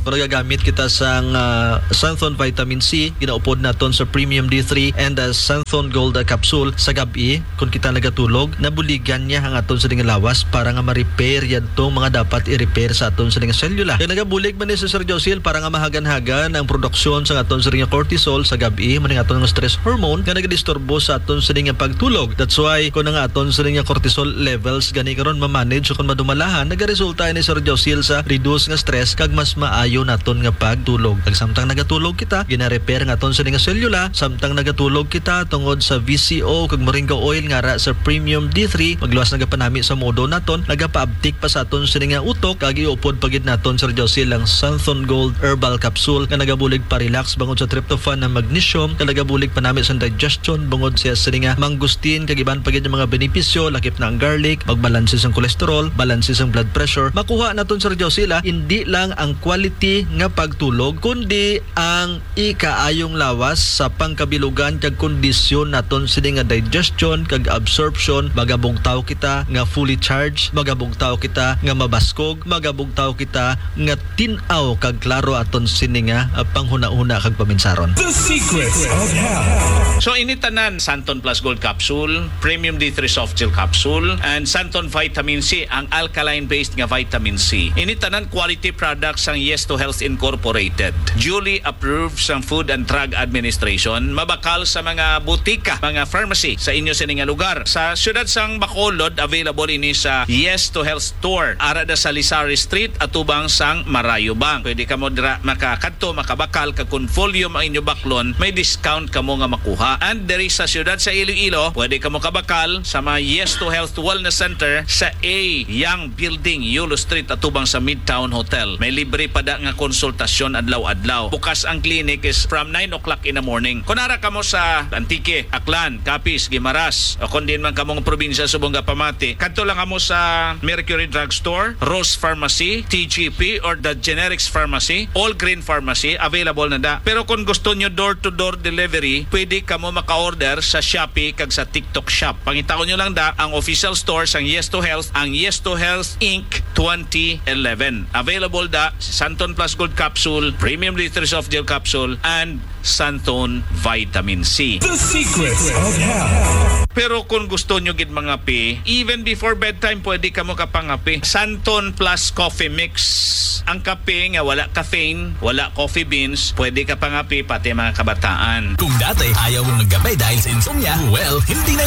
Kung nagagamit kita sa Santhon Vitamin C, ginaupod naton sa Premium D3 and Santhon Gold capsule sa gabi kung kita nagatulog, nabuligan niya ang aton sa nga lawas para nga ma-repair yan tong mga dapat i-repair sa aton sa nga selula. Kaya nagabulig man ni si Sir Josil para nga mahagan-hagan ang produksyon sa aton sa nga cortisol sa gabi, maning aton nga stress hormone nga nagadisturbo sa aton sa nga pagtulog. That's why kung nga aton sa nga cortisol levels gani karon ma-manage o kung madumalahan, nagaresulta ni Sir Josil sa reduce nga stress kag mas maayo naton nga pagtulog. Kag samtang nagatulog kita, gina-repair nga aton sa nga selula, samtang nagatulog kita tungod sa VCO kag moringa oil nga ra sa Premium D3, magluwas nagapanami sa modo naton, nagapaabtik pa sa aton sa nga utok kag iupod pagid naton Sir Josil ang Santhon Gold Herbal Capsule nga nagabulig pa relax bangod sa tryptophan na magnesium, nga nagabulig panami sa digestion bangod siya sa nga mangustin kag iban pagid mga benepisyo, lakip na ang garlic, magbalanse ang cholesterol, balanse ang blood pressure. Makuha naton Sir Josil hindi lang ang quality nga pagtulog kundi ang ikaayong lawas sa pangkabilugan kag kondisyon naton sini nga digestion kag absorption. Magabugtaw kita nga fully charged, magabugtaw kita nga mabaskog, magabugtaw kita nga tin-aw kag klaro aton sini nga panghuna-una kag paminsaron. The Secrets of Health. So initanan Santhon Plus Gold Capsule, Premium D3 Soft Gel Capsule, and Santhon Vitamin C, ang alkaline-based nga vitamin C. Initanan quality products ang Yes to Health Incorporated. Duly approved sa Food and Drug Administration. Mabakal sa mga butika, mga pharmacy sa inyo sa nga lugar. Sa siyudad sang Bacolod, available ini sa Yes to Health Store. Arada sa Lisari Street, atubang sang Marayubang. Pwede ka mo dira makakadto, makabakal, kag kung volume ang inyo baklon, may discount ka mo nga makuha. And there is sa siyudad sa Iloilo, pwede ka mo kabakal sa mga Yes to Health Wellness Center sa A Young Building, Yulo Street, atubang sa Midtown Hotel. May libre pa da nga konsultasyon adlaw-adlaw. Bukas ang clinic is from 9 o'clock in the morning. Kung nara ka mo sa Antique, Aklan, Capiz, Guimaras, o kung din man ka mong probinsya Subong Pamati, kadto lang ka mo sa Mercury Drugstore, Rose Pharmacy, TGP, or the Generics Pharmacy, All Green Pharmacy, available na da. Pero kung gusto nyo door-to-door delivery, pwede ka mo maka-order sa Shopee kag sa TikTok Shop. Pangitaon nyo lang da ang official store sang Yes to Health, ang Yes to Health Inc. 2011. Available da Santhon Plus Gold Capsule, Premium D3 Soft Gel Capsule, and Santhon Vitamin C. The Secrets of Health. Pero kung gusto nyo gid mga pi, even before bedtime, pwede ka mo kapangapi. Santhon Plus Coffee Mix. Ang kape nga wala caffeine, wala coffee beans, pwede ka pangapi pati mga kabataan. Kung dati ayaw mong magkape dahil sa insomnia, well, hindi na